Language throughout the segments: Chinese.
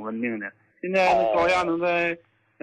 稳定的。现在高压能在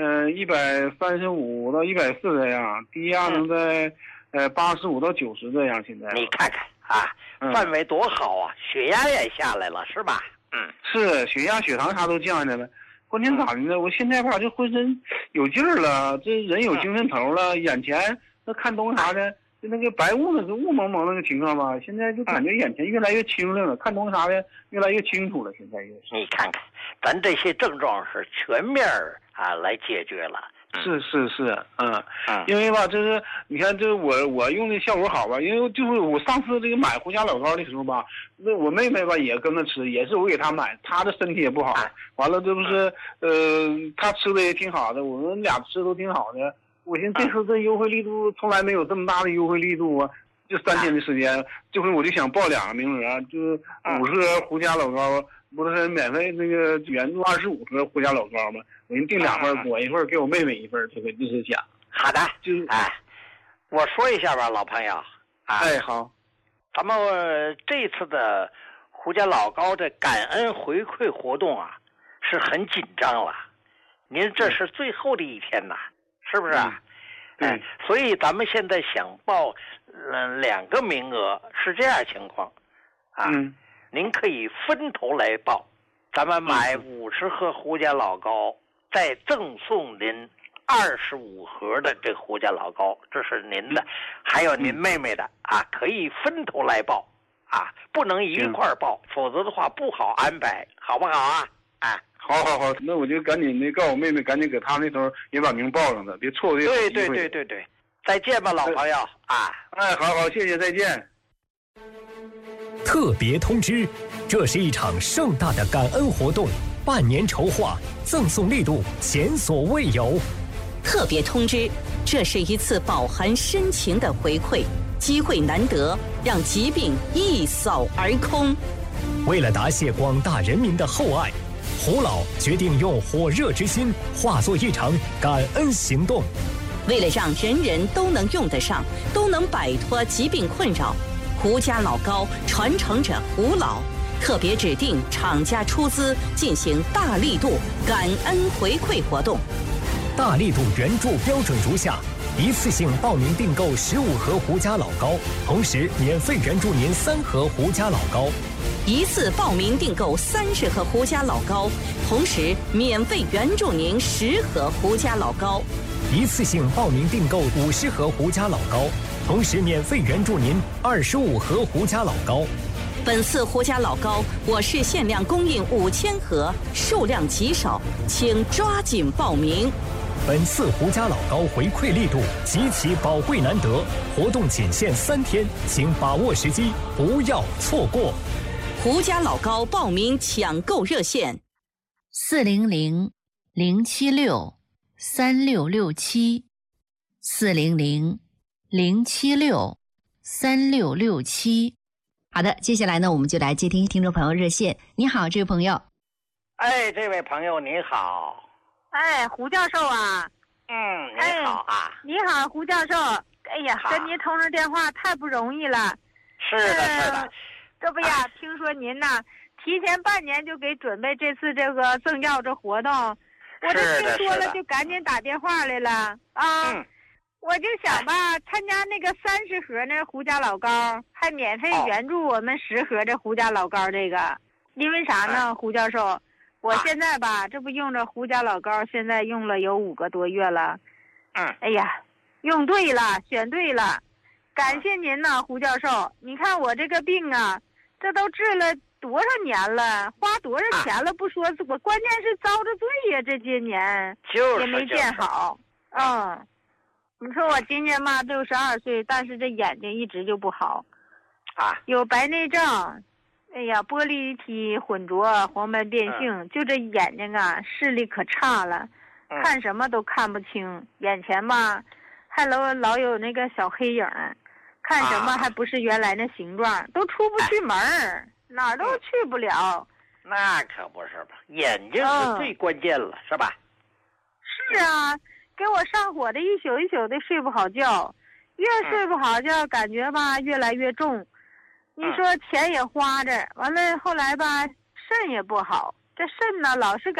135到140这样，低压能在85到90这样。现在你看看啊，范围多好啊，血压也下来了，是吧？ 是血压、血糖啥都降下来了。关键咋的呢？我现在吧，就浑身有劲儿了，这人有精神头了，眼前那看东西啥的，就那个白雾那个雾蒙蒙那个情况吧，现在就感觉眼前越来越清亮了，看东西啥的越来越清楚了。现在你看看，咱这些症状是全面来解决了。 是，因为吧，就是你看，这我用的效果好吧，因为就是我上次这个买胡家老膏的时候吧，那我妹妹吧也跟着吃，也是我给她买，她的身体也不好，完了这不是她吃的也挺好的，我们俩吃都挺好的。我寻思这次这优惠力度从来没有这么大的优惠力度啊，就3天的时间，这回我就想报2个名额，就是50盒胡家老膏。不是免费那个援助25盒胡家老膏吗？我给你订2份，我一份给我妹妹一份，这个就是想。 好的，就是我说一下吧，老朋友好， 咱们这次的胡家老膏的感恩回馈活动是很紧张了。您这是最后的一天呐，是不是所以咱们现在想报2个名额，是这样情况您可以分头来报，咱们买50盒胡家老膏，再赠送您25盒的这胡家老膏，这是您的，还有您妹妹的可以分头来报不能一块儿报，否则的话不好安排，好不好啊？ 好，那我就赶紧告诉我妹妹，赶紧给她那头也把名报上了，别错过这个机会。 对，再见吧，老朋友好，谢谢，再见。 特别通知，这是一场盛大的感恩活动，半年筹划，赠送力度前所未有。 特别通知，这是一次饱含深情的回馈，机会难得，让疾病一扫而空。 为了答谢广大人民的厚爱，胡老决定用火热之心化作一场感恩行动。 为了让人人都能用得上，都能摆脱疾病困扰，胡家老膏传承者胡老特别指定厂家出资进行大力度感恩回馈活动。 大力度援助标准如下：一次性报名订购15盒胡家老膏，同时免费援助您3盒胡家老膏； 一次报名订购30盒胡家老膏，同时免费援助您10盒胡家老膏； 一次性报名订购50盒胡家老膏，同时免费援助您25盒胡家老膏。 本次胡家老膏我市限量供应5000盒，数量极少，请抓紧报名。 本次胡家老膏回馈力度极其宝贵难得，活动仅限3天，请把握时机，不要错过。 胡家老膏报名抢购热线 400-076-3667，400-076-3667。好的，接下来呢，我们就来接听众朋友热线。你好，这位朋友。 这位朋友你好。 胡教授啊。 你好你好，胡教授。哎呀，跟您通上电话太不容易了。 是的。 这不呀，听说您呢提前半年就给准备这次这个赠药这活动，我这听说了就赶紧打电话来了我就想吧，参加那个30盒那胡家老膏，还免费援助我们10盒这胡家老膏这个。因为啥呢，胡教授？我现在吧，这不用着胡家老膏，现在用了有5个多月了。哎呀，用对了，选对了，感谢您呐，胡教授。你看我这个病这都治了多少年了，花多少钱了不说，我关键是遭着罪呀，这些年也没见好。你说我今年嘛62岁，但是这眼睛一直就不好有白内障，玻璃体混浊，黄斑变性，就这眼睛视力可差了，看什么都看不清，眼前吧还老有那个小黑影，看什么还不是原来那形状，都出不去门哪儿都去不了。 那可不是吧，眼睛是最关键了，是吧？ 是啊，给我上火的一宿一宿的睡不好觉，越睡不好觉感觉吧越来越重。你说钱也花着，完了后来吧肾也不好，这肾呢老是